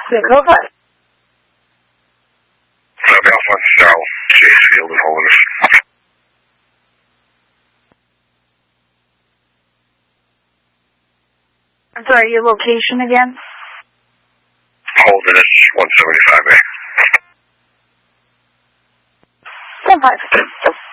对，go ahead. Alpha South, Chase Field in Holderness. I'm sorry, your location again? Holderness, 175A. 156.